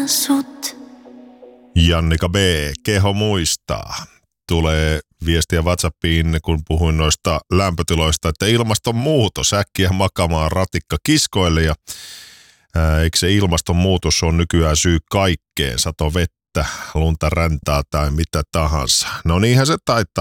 sut. Jannika B. Keho muistaa. Tulee viestiä WhatsAppiin, kun puhuin noista lämpötiloista, että ilmastonmuutos äkkiä makaamaan ratikka kiskoille ja eikö se ilmastonmuutos on nykyään syy kaikkeen, sato vettä, lunta räntää tai mitä tahansa. No niinhän se taitaa